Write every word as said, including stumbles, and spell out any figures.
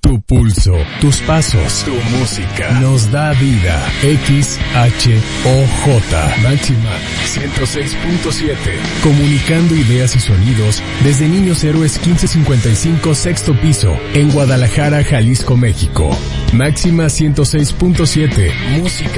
Tu pulso, tus pasos, tu música nos da vida. X H O J Máxima ciento seis punto siete. Comunicando ideas y sonidos desde Niños Héroes quince cincuenta y cinco, sexto piso, en Guadalajara, Jalisco, México. Máxima ciento seis punto siete. Música